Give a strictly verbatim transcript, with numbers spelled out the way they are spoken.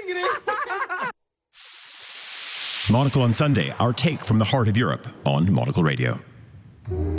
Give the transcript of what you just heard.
Monocle on Sunday, our take from the heart of Europe on Monocle Radio.